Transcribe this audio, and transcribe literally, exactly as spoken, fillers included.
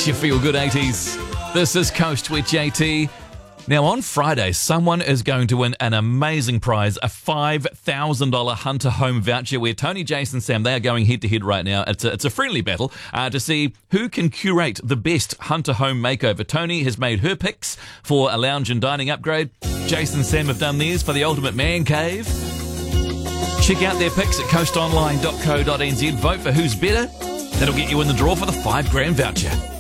your feel-good eighties. This is Coast with J T. Now, on Friday, someone is going to win an amazing prize, a five thousand dollars Hunter Home voucher where Tony, Jason, Sam, they are going head-to-head right now. It's a, it's a friendly battle uh, to see who can curate the best Hunter Home makeover. Tony has made her picks for a lounge and dining upgrade. Jason and Sam have done theirs for the ultimate man cave. Check out their picks at coast online dot co dot n z. Vote for who's better. That'll get you in the draw for the five grand voucher.